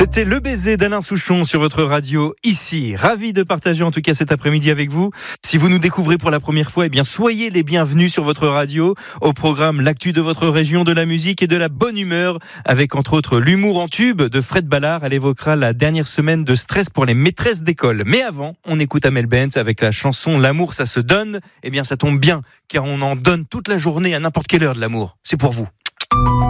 C'était Le Baiser d'Alain Souchon sur votre radio ici. Ravi de partager en tout cas cet après-midi avec vous. Si vous nous découvrez pour la première fois, soyez les bienvenus sur votre radio. Au programme, l'actu de votre région, de la musique et de la bonne humeur, avec entre autres l'humour en tube de Fred Ballard. Elle évoquera la dernière semaine de stress pour les maîtresses d'école. Mais avant, on écoute Amel Bent avec la chanson L'amour ça se donne. Ça tombe bien, car on en donne toute la journée à n'importe quelle heure de l'amour. C'est pour vous.